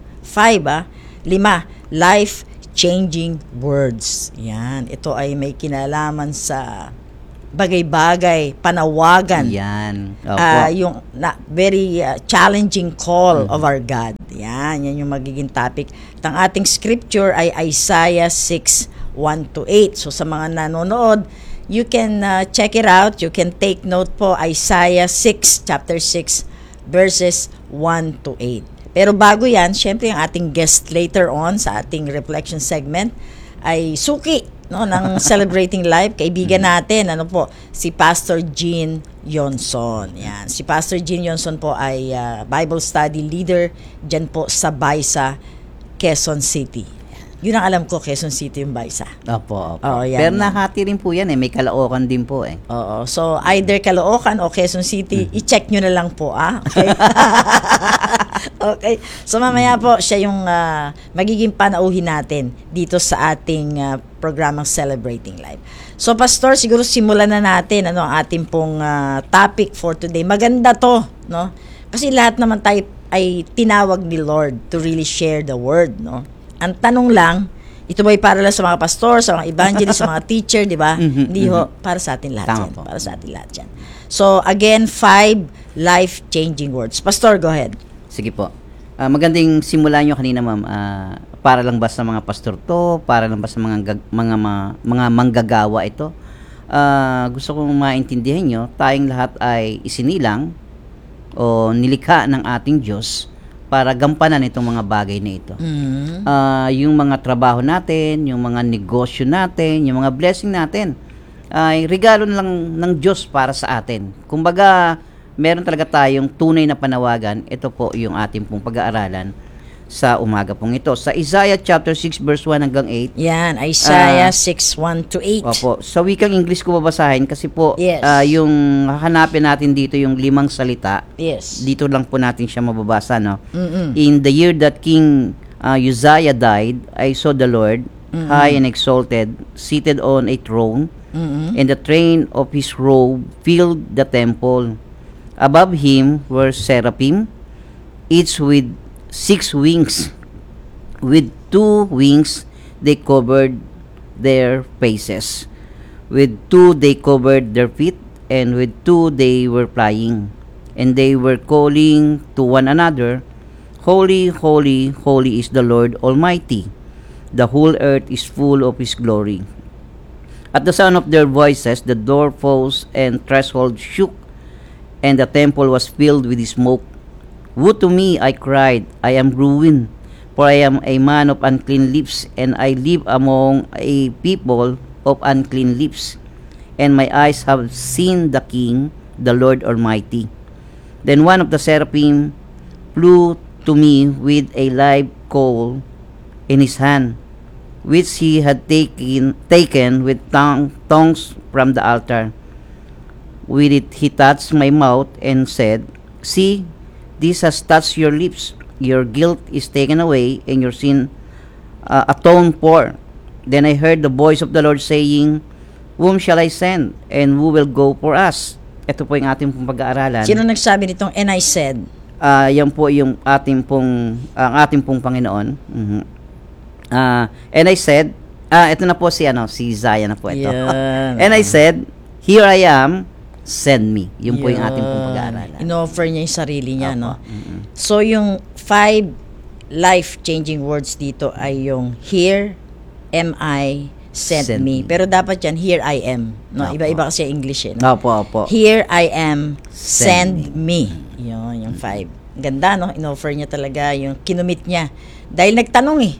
life-changing words. Yan. Ito ay may kinalaman sa bagay-bagay, panawagan. Yan. Yung very challenging call of our God. Yan yung magiging topic. Ang ating scripture ay Isaiah 6:1-8. So sa mga nanonood, you can check it out. You can take note po, Isaiah 6, chapter 6, verses 1-8. Pero bago yan, syempre ang ating guest later on sa ating reflection segment ay Suki ng Celebrating Life, kaibigan natin, si Pastor Gene Yonson. Yan. Si Pastor Gene Yonson po ay Bible study leader dyan po sa Baisa, Quezon City. Yun ang alam ko, Quezon City yung Baisa. Opo. Pero nahati rin po yan may Caloocan din po eh. Oo. So, either Caloocan o Quezon City, i-check nyo na lang po, Okay? Okay. So, mamaya po, siya yung magiging panauhin natin dito sa ating programang Celebrating Life. So, Pastor, siguro simulan na natin ang ating pong topic for today. Maganda to, no? Kasi lahat naman tayo ay tinawag ni Lord to really share the word, no? Ang tanong lang, ito ba'y para lang sa mga pastor, sa mga evangelist, sa mga teacher, di ba? Hindi ho, para sa atin lahat yan. Para sa atin lahat yan. So, again, 5 life-changing words. Pastor, go ahead. Sige po. Magandang simulan nyo kanina, ma'am. Para lang ba sa mga pastor to? Para lang ba sa mga manggagawa ito? Gusto kong maintindihan nyo, tayong lahat ay isinilang o nilikha ng ating Diyos para gampanan itong mga bagay na ito. Yung mga trabaho natin, yung mga negosyo natin, yung mga blessing natin, ay regalo na lang ng Diyos para sa atin. Kumbaga, meron talaga tayong tunay na panawagan. Ito po yung ating pong pag-aaralan sa umaga pong ito. Sa Isaiah chapter 6 verse 1-8. Yan, Isaiah 6:1-8. Opo. Sa wikang English ko babasahin kasi po yung hahanapin natin dito yung 5 salita. Yes. Dito lang po natin siya mababasa, no? In the year that King Uzziah died, I saw the Lord high and exalted, seated on a throne, and the train of his robe filled the temple. Above him were seraphim, each with 6 wings. With 2 wings they covered their faces. With 2 they covered their feet, and with 2 they were flying. And they were calling to one another, Holy, holy, holy is the Lord Almighty. The whole earth is full of his glory. At the sound of their voices, the doorposts and threshold shook, and the temple was filled with smoke. Woe to me, I cried, I am ruined, for I am a man of unclean lips, and I live among a people of unclean lips, and my eyes have seen the King, the Lord Almighty. Then one of the seraphim flew to me with a live coal in his hand, which he had taken with tongs from the altar. With it he touched my mouth and said, See, this has touched your lips. Your guilt is taken away, and your sin atoned for. Then I heard the voice of the Lord saying, Whom shall I send, and who will go for us? Ito po yung ating pong pag-aaralan. Sino nagsabi nitong and I said? Yan po yung ating pong Panginoon. And I said, ito na po si Isaiah na po ito. And I said, Here I am, send me. Yun po yung ating pong pag-aaralan. In-offer niya yung sarili niya, no? So, yung 5 life-changing words dito ay yung here am I, send me. Pero dapat yan, here I am. No? Iba-iba kasi English eh. No? Opo. Here I am, send me. Yun, yung 5. Ganda, no? In-offer niya talaga yung kinumit niya. Dahil nagtanong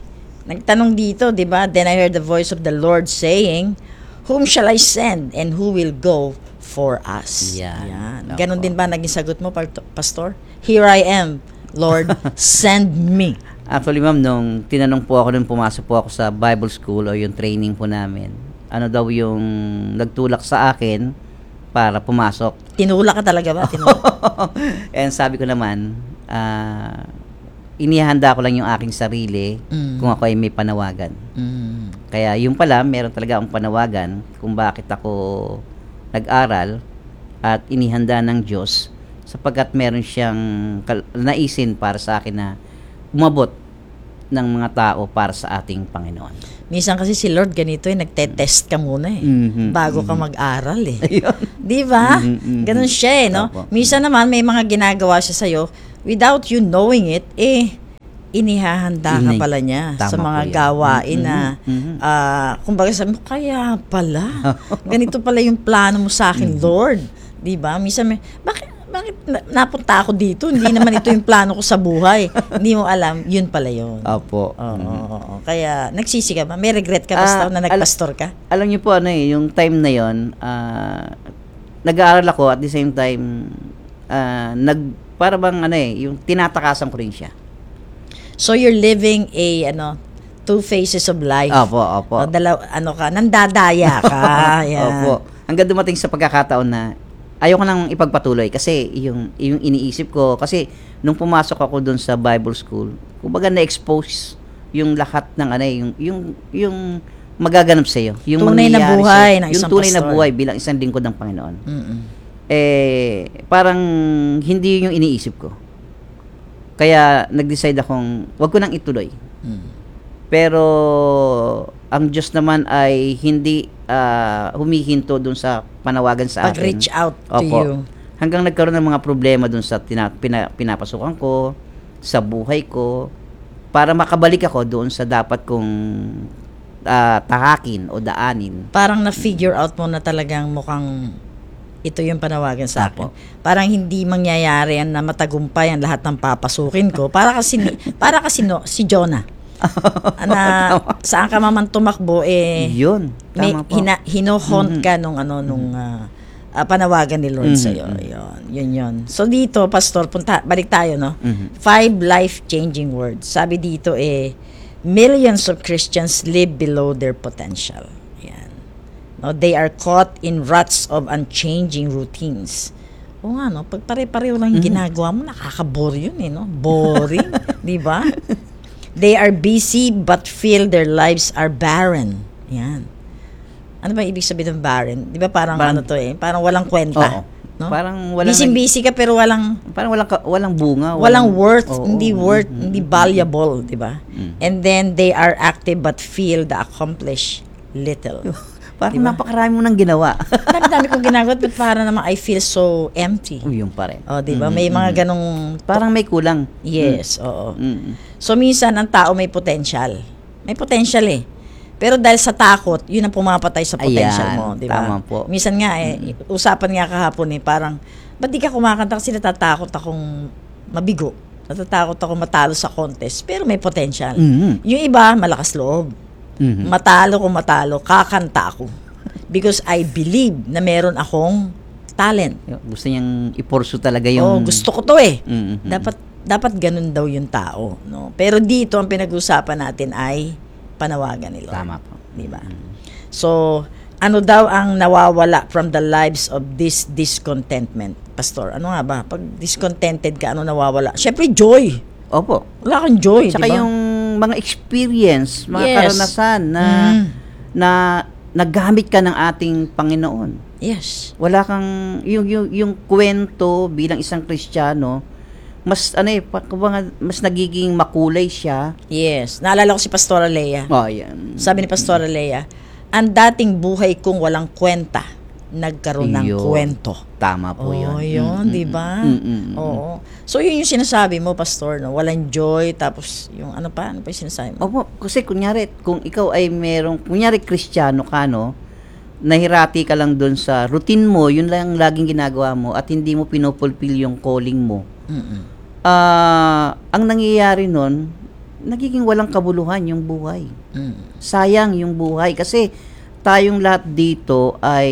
Nagtanong dito, di ba? Then I heard the voice of the Lord saying, "Whom shall I send and who will go for us?" Yan. Ganon din ba naging sagot mo, Pastor? Here I am, Lord, send me. Actually, ma'am, nung tinanong po ako, nung pumasok po ako sa Bible school o yung training po namin, ano daw yung nagtulak sa akin para pumasok. Tinulak ka talaga ba? Tinulak. And sabi ko naman, inihanda ko lang yung aking sarili kung ako ay may panawagan. Kaya yung pala, meron talaga akong panawagan kung bakit ako nag-aral at inihanda ng Diyos sapagkat meron siyang naisin para sa akin na umabot ng mga tao para sa ating Panginoon. Minsan kasi si Lord ganito nagte-test ka muna bago ka mag-aral Di ba? Ganun siya no? Minsan naman may mga ginagawa siya sa'yo without you knowing it, inihahanda ka pala niya sa mga gawain na kumbaga sabi mo, kaya pala ganito pala yung plano mo sa akin, Lord. Di ba? Minsan bakit napunta ako dito? Hindi naman ito yung plano ko sa buhay. Hindi mo alam, yun pala yun. Opo. Oo. Kaya, nagsisi ka ba? May regret ka basta na nagpastor ka? Alam niyo po, yung time na yon, nag-aaral ako at the same time, para bang yung tinatakasan ko rin siya. So, you're living two phases of life. Opo. Nandadaya ka. Yan. Opo. Hanggang dumating sa pagkakataon na ayoko nang ipagpatuloy kasi yung iniisip ko, kasi nung pumasok ako doon sa Bible school, kumbaga na-expose yung lahat ng yung magaganap sa iyo, yung tunay na buhay ng isang yung tunay na pastor. buhay bilang isang lingkod ng Panginoon. Parang hindi yung iniisip ko. Kaya nag-decide akong wag ko nang ituloy. Pero ang Diyos naman ay hindi humihinto dun sa panawagan sa akin. Pag-reach out to you. Hanggang nagkaroon ng mga problema dun sa pinapasukan ko, sa buhay ko, para makabalik ako doon sa dapat kong tahakin o daanin. Parang na-figure out mo na talagang mukhang ito yung panawagan sa akin. Parang hindi mangyayari yan na matagumpay ang lahat ng papasukin ko. Para kasi si Jonah. Na saan ka man tumakbo yun, tama po. Hinohont ka nung panawagan ni Lord sa iyo. Yun. So dito, Pastor, balik tayo, no? 5 life-changing words. Sabi dito millions of Christians live below their potential. Yan. No, they are caught in ruts of unchanging routines. O nga, no? Pag pare-pareho lang yung ginagawa mo, nakakabore yun, no? Boring, di ba? They are busy but feel their lives are barren. Yan. Ano ba ibig sabihin ng barren? Di ba parang parang walang kwenta. No? Parang walang busy ka pero walang bunga, walang worth, hindi valuable, di ba? And then they are active but feel the accomplish little. Parang napakarami mo nang ginawa. Dami kong ginagawa but parang naman I feel so empty. Yung pa rin. Di ba? May mga ganong parang may kulang. Yes, oo. So minsan ang tao may potential. May potential Pero dahil sa takot, yun ang pumapatay sa potential mo, di ba? Tama po. Minsan nga usapan nga kahapon parang ba't di ka kumakanta kasi natatakot akong mabigo. Natatakot ako matalo sa contest, pero may potential. Yung iba, malakas loob. Matalo, kakanta ako. Because I believe na meron akong talent. Gusto niyang iporsu talaga yung... gusto ko to Dapat ganun daw yung tao, no? Pero dito ang pinag-usapan natin ay panawagan ni Lord. Tama po. Di ba? So, ano daw ang nawawala from the lives of this discontentment? Pastor, ano nga ba? Pag discontented ka, ano nawawala? Siyempre, joy. Opo. Wala kang joy, Tsaka diba? yung mga experience, mga karanasan na nagamit ka ng ating Panginoon. Yes. Wala kang yung kwento bilang isang Kristiyano, mas mas nagiging makulay siya. Yes. Naalala ko si Pastora Lea. Yan. Sabi ni Pastora Lea, ang dating buhay kong walang kwenta, nagkaroon ng kwento. Tama po yun. Yun, di ba? Oo. So, yun yung sinasabi mo, Pastor, no? Walang joy, tapos yung ano pa yung sinasabi mo? Opo, kasi kunyari, kung ikaw ay kunyari Kristiyano ka, no? Nahirati ka lang doon sa routine mo, yun lang laging ginagawa mo at hindi mo pinupulfill yung calling mo. Ang nangyayari nun, nagiging walang kabuluhan yung buhay. Sayang yung buhay kasi tayong lahat dito ay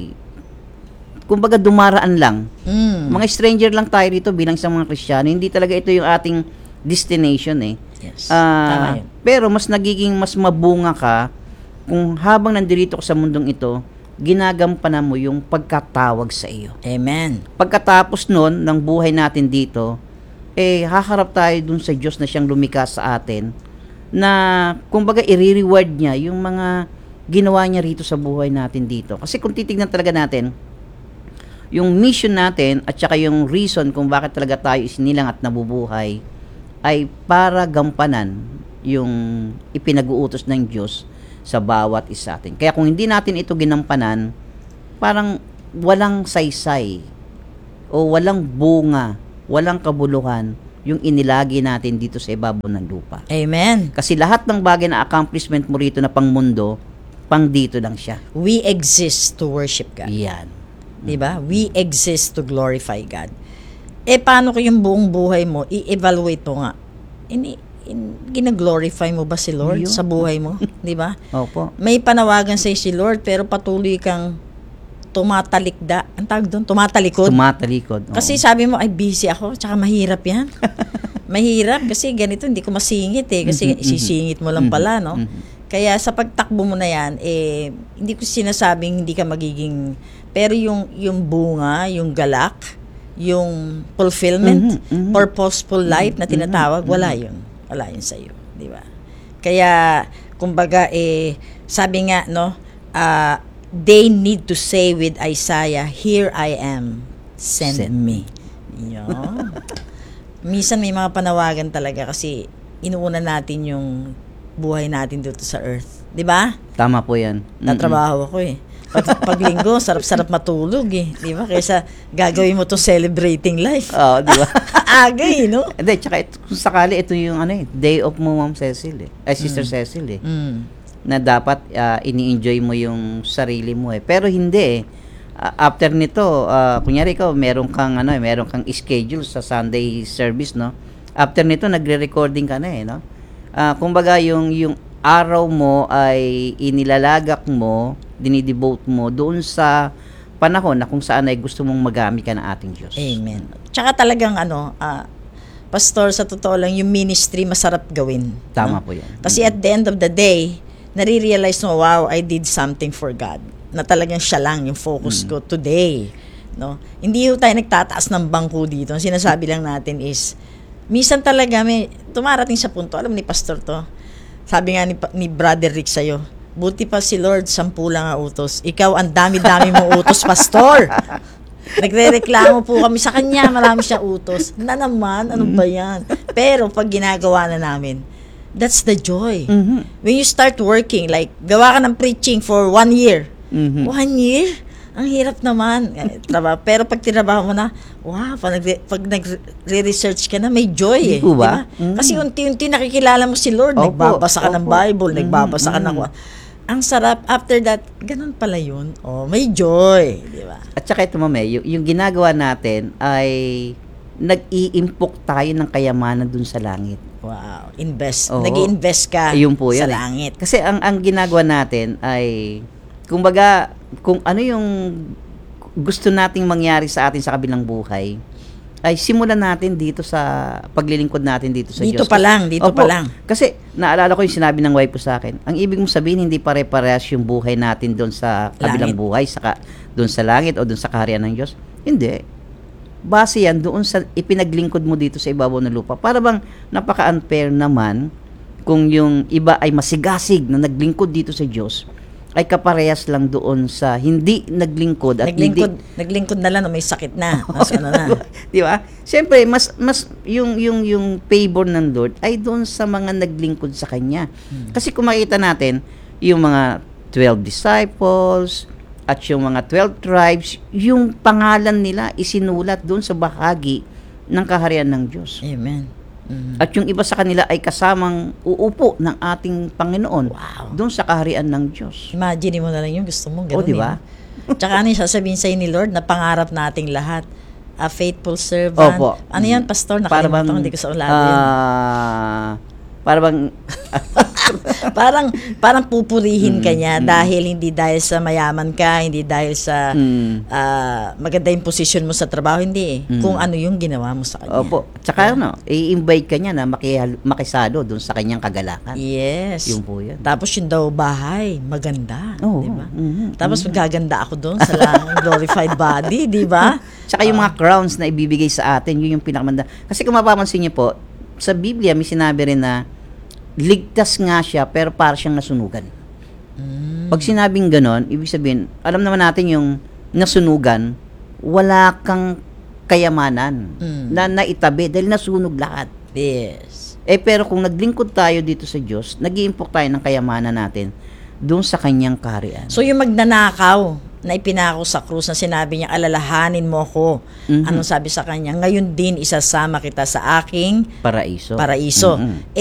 kumbaga dumaraan lang. Mga stranger lang tayo dito bilang isang mga Kristiyano. Hindi talaga ito yung ating destination eh. Yes. Tama yun. Pero mas mabunga ka kung habang nandirito ka sa mundong ito, ginagampanan mo yung pagkatawag sa iyo. Amen. Pagkatapos nun, ng buhay natin dito, haharap tayo dun sa Diyos na siyang lumikha sa atin, na kumbaga i-reward niya yung mga ginawa niya rito sa buhay natin dito. Kasi kung titignan talaga natin, yung mission natin at saka yung reason kung bakit talaga tayo isinilang at nabubuhay, ay para gampanan yung ipinag-uutos ng Diyos sa bawat isa atin. Kaya kung hindi natin ito ginampanan, parang walang saysay o walang bunga, walang kabuluhan yung inilagi natin dito sa ibabaw ng lupa. Amen. Kasi lahat ng bagay na accomplishment mo rito na pang mundo, pang dito lang siya. We exist to worship God. Yan. Diba? We exist to glorify God. Paano ko yung buong buhay mo, i-evaluate mo nga. Gina-glorify mo ba si Lord sa buhay mo? Diba? Opo. May panawagan sa'yo si Lord, pero patuloy kang tumatalikda. Ang tawag doon? Tumatalikod? Tumatalikod. Oo. Kasi sabi mo, ay busy ako, tsaka mahirap yan. Mahirap kasi ganito, hindi ko masingit kasi isisingit mo lang pala, no? Kaya sa pagtakbo mo na yan, hindi ko sinasabing hindi ka magiging, pero yung bunga, yung galak, yung fulfillment, purposeful life na tinatawag, wala yun. Wala yun sa'yo. Di ba? Kaya, kumbaga, sabi nga, no, they need to say with Isaiah, "Here I am, send me." Yun. Minsan may mga panawagan talaga kasi inuuna natin yung buhay natin dito sa earth. Di ba? Tama po yan. Natrabaho ako Pag linggo, sarap-sarap matulog Di ba? Kaysa gagawin mo to celebrating life. Oo, di ba? Aga no? Hindi, tsaka kung sakali ito yung day off mo, Ma'am Cecil Sister Cecil na dapat ini-enjoy mo yung sarili mo Pero hindi after nito, kunyari ikaw, meron kang schedule sa Sunday service, no? After nito, nagre-recording ka na no? Kumbaga yung araw mo ay inilalagak mo, dinidevote mo doon sa panahon na kung saan ay gusto mong magamit ka ng ating Diyos. Amen. Tsaka talagang pastor, sa totoo lang, yung ministry masarap gawin. Tama po yan. Kasi at the end of the day, nare-realize mo, wow, I did something for God. Na talagang siya lang yung focus ko today. No? Hindi tayo nagtataas ng bangko dito. Ang sinasabi lang natin is, minsan talaga may tumarating sa punto, alam ni pastor to, sabi nga ni Brother Rick sa'yo, buti pa si Lord, 10 lang ang utos. Ikaw, ang dami-dami mo utos, pastor. Nagre-reklamo po kami sa kanya, marami siya utos. Na naman, ano ba yan? Pero pag ginagawa na namin, that's the joy. When you start working, like, gawa ka ng preaching for 1 year. 1 year? Ang hirap naman. Pero pag tinabaho mo na, wow, pag nagre-research ka na, may joy Diba? Kasi unti-unti nakikilala mo si Lord. Nagbabasa ka ng Bible, nagbabasa ka ng ang sarap. After that, ganun pala yun. May joy. Diba? At saka ito, Mame, yung ginagawa natin ay nag-i-impok tayo ng kayamanan dun sa langit. Wow. Nag-i-invest ka sa langit. Kasi ang ginagawa natin ay, kumbaga, kung ano yung gusto nating mangyari sa atin sa kabilang buhay, ay simulan natin dito sa paglilingkod natin dito sa Diyos. Dito pa lang. Kasi naalala ko yung sinabi ng wife ko sa akin, ang ibig mong sabihin hindi pare-parehas yung buhay natin doon sa kabilang buhay, saka doon sa langit o doon sa kaharian ng Diyos. Hindi. Base yan doon sa ipinaglingkod mo dito sa ibabaw ng lupa. Para bang napaka-unfair naman kung yung iba ay masigasig na naglingkod dito sa Diyos, ay kaparehas lang doon sa hindi naglingkod at naglingkod na lang, may sakit na. Mas na. Di ba? Siyempre, mas yung favor ng Lord ay doon sa mga naglingkod sa kanya. Kasi kung makita natin yung mga 12 disciples at yung mga 12 tribes, yung pangalan nila isinulat doon sa bahagi ng kaharian ng Diyos. Amen. At yung iba sa kanila ay kasamang uupo ng ating Panginoon doon sa kaharian ng Diyos. Imagine mo na lang yung gusto mo. Di ba? Tsaka ano yung sasabihin sa'yo ni Lord na pangarap nating lahat? A faithful servant. Opo. Ano yan, pastor? Nakalimutan ko, hindi ko sa ulado yun. Parang parang pupurihin ka niya hindi dahil sa mayaman ka, hindi dahil sa maganda yung position mo sa trabaho, hindi kung ano yung ginawa mo sa kanya. Opo. Tsaka i-invite ka niya na makisalo doon sa kanyang kagalakan. Yes. Yung po yan. Tapos yung daw bahay, maganda. Oo. Di ba? Tapos magaganda ako doon sa glorified body, di ba? Tsaka yung mga crowns na ibibigay sa atin, yun yung pinakamanda. Kasi kung mapapansin niyo po, sa Biblia may sinabi rin na ligtas nga siya pero para siyang nasunugan. Pag sinabing ganon, ibig sabihin, alam naman natin yung nasunugan, wala kang kayamanan na naitabi dahil nasunog lahat. Yes. Pero kung naglingkod tayo dito sa Diyos, nag-iimpok tayo ng kayamanan natin doon sa kanyang kaharian. So yung magnanakaw na ipinako sa krus na sinabi niya, alalahanin mo ko. Anong sabi sa kanya? Ngayon din isasama kita sa aking paraiso.